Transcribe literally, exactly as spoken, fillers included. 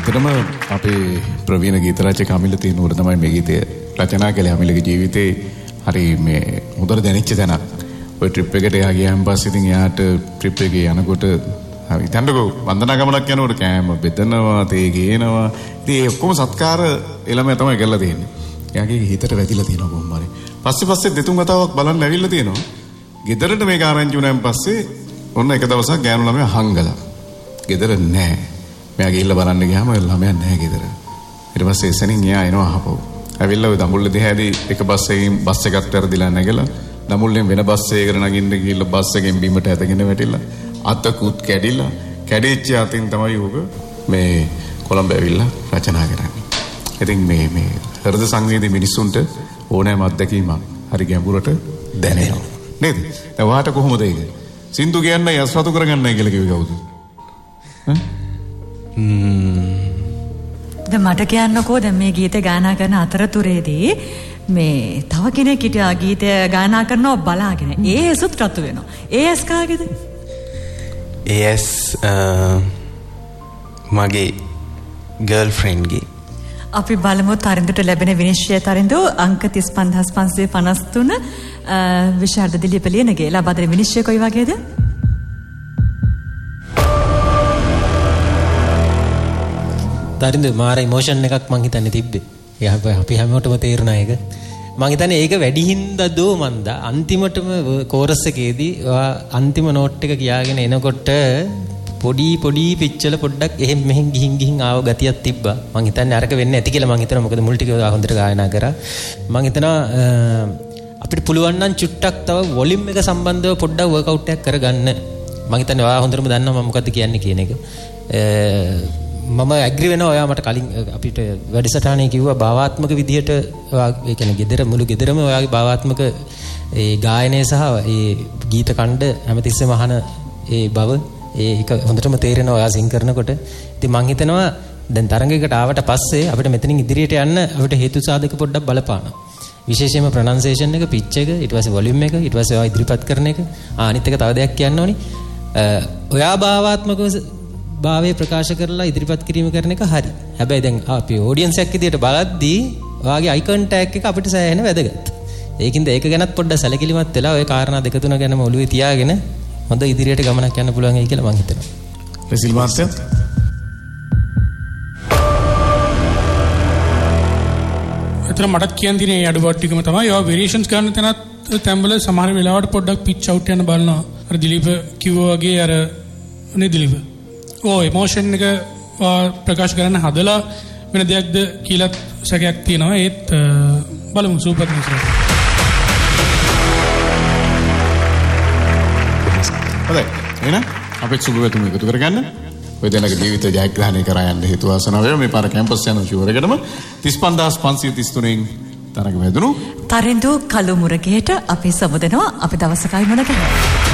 ඇත්තටම අපේ ප්‍රවීණ ගීත රචක අමිල තිනුර තමයි මේ ගීතය රචනා කළේ. අමිලගේ ජීවිතේ හරි මේ හොඳට දැනෙච්ච තැනක්. ඔය ට්‍රිප් එකට එයා ගියාන් පස්සේ ඉතින් එයාට ට්‍රිප් එකේ යනකොට හරි හිතන්නකෝ වන්දනා ගමනක් යනකොට කෑම බෙදනවා, තේ ගේනවා. ඉතින් ඒ ඔක්කොම සත්කාර එළම තමයි කරලා තියෙන්නේ. එයාගේ හිතට වැදිලා තියෙනවා කොහොම හරි. පස්සේ පස්සේ දෙතුන් වතාවක් බලන්න ඇවිල්ලා තියෙනවා. ගෙදරට මේක ආරංචි වුණාන් පස්සේ ඔන්න එක දවසක් ගෑනු ළමයා හංගලා. ගෙදර නෑ. මෙයා ගිහිල්ලා බලන්න ගියාම ළමයා නෑ ගෙදර. ඊට පස්සේ එසනින් එයා එනවා අහපො. ඇවිල්ලා ඔය දඹුල්ල දිහාදී එක බස් එකකින් බස් එකක් වැරදිලා නැගලා දඹුල්ලෙන් වෙන බස් එකකට නගින්න ගිහිල්ලා බස් එකෙන් බිමට ඇදගෙන වැටිලා අතකුත් කැඩිලා කැඩිච්ච අතින් තමයි උග මේ කොළඹ ඇවිල්ලා රචනා කරන්නේ. ඉතින් මේ මේ හෘද සංවේදී මිනිස්සුන්ට ඕනෑම අත්දැකීමක් හරි ගැඹුරට දැනෙනවා. නේද? දැන් වාට කොහොමද ඒක? සින්දු කියන්නේ යස්වතු කරගන්නයි කියලා කිව්වේ කවුද? දැන් මට කියන්නකෝ දැන් මේ ගීතය ගායනා කරන අතරතුරේදී මේ තව කෙනෙක් හිටියා ගීතය ගායනා කරනවා බලාගෙන. ඒ එසුත් රතු වෙනවා. ඒ එස් කාගේද? ඒ එස් මගේ ගර්ල්ෆ්‍රෙන්ඩ් ගේ. අපි බලමු තරිඳුට ලැබෙන විනිශ්චය තරිඳු අංක තිස් පන්දාස් පන්සිය පනස් තුන විශාරද දිලීප ලියනගේ ලබා දෙන විනිශ්චය කොයි වගේද? තරිඳු මාර ඉමෝෂන් එකක් මං හිතන්නේ තිබ්බේ. ඒ අපි හැමෝටම තේරුණා ඒක. මං හිතන්නේ ඒක වැඩි හින්දා දෝ මන්දා අන්තිමටම කෝරස් එකේදී අන්තිම නෝට් එක කියාගෙන එනකොට පොඩි පොඩි පිච්චල පොඩ්ඩක් එහෙම මෙහෙන් ගිහින් ගිහින් ආව ගතියක් තිබ්බා. මං හිතන්නේ අරක වෙන්නේ නැති කියලා මං හිතනවා. මොකද මුල් ටික හොඳට ගායනා කරා. මං හිතනවා අපිට පුළුවන් නම් චුට්ටක් තව වොලියුම් එක සම්බන්ධව පොඩ්ඩක් වර්ක්අවුට් එකක් කරගන්න. මං හිතන්නේ ඔයා හොඳටම දන්නවා මම මොකද්ද කියන්නේ කියන එක. මම ඇග්‍රි වෙනවා. ඔයා මට කලින් අපිට වැඩසටහනේ කිව්වා භාවාත්මක විදිහට ඒ කියන්නේ gedara මුළු gedarම ඔයාගේ භාවාත්මක ඒ ගායනය සහ ඒ ගීත ඛණ්ඩ හැමතිස්සෙම අහන ඒ බව ඒක හොඳටම තේරෙනවා ඔයා සිං කරනකොට. ඉතින් මං හිතනවා දැන් තරංගයකට ආවට පස්සේ අපිට මෙතනින් ඉදිරියට යන්න අපිට හේතු සාධක පොඩ්ඩක් බලපානවා. විශේෂයෙන්ම ප්‍රොනන්සියේෂන් එක, පිච් එක, ඊට පස්සේ වොලියුම් එක, ඊට පස්සේ ඔයා ඉදිරිපත් කරන එක. ආ අනිත් එක තව දෙයක් කියන්න ඕනි. ඔයා භාවාත්මකව භාවය ප්‍රකාශ කරලා ඉදිරිපත් කිරීම කරන එක හරි. හැබැයි දැන් අපි ඔඩියන්ස් එකක් විදියට බලද්දී ඔයාගේ අයි කන්ටැක්ට් එක අපිට සෑහෙන වැදගත්. ඒකින්ද ඒක ගැනත් පොඩ්ඩක් සැලකිලිමත් වෙලා ඔය කාරණා දෙක තුන ගැනම ඔළුවේ තියාගෙන හොඳ ඉදිරියට ගමනක් යන්න පුළුවන් වෙයි කියලා මම හිතනවා. රසිල් මාස්ටර් අතන මටත් කියන්න තියෙන ඒ අඩුපාඩු ටිකම තමයි ඔය වේරියේෂන්ස් ගන්න තැනත් තැම්බල සමහර වෙලාවට පොඩ්ඩක් පිච් අවුට් යන බලනවා. අර දිලීප කිව්වා වගේ අර නේ දිලීප ඕ ඉමෝෂන් එක ප්‍රකාශ කරන්න හදලා වෙන දෙයක්ද කියලා සැකයක් තියෙනවා. ඒත් බලමු සූපර් නිසර්. හොඳයි. එහෙනම් අපේ සුබවතුන් එකතු කරගන්න. ඔය දෙනක ජීවිත ජයග්‍රහණය කරා යන්න හේතු වාසනාව වේවා. මේ පාර කැම්පස් යන ෂුවර් එකටම තිස් පන්දාස් පන්සිය තිස් තුනෙන් තරඟ වැදුණු තරිඳු කළුමුරගේට අපි සමුදනවා. අපි දවසකයි මොන කරන්නේ.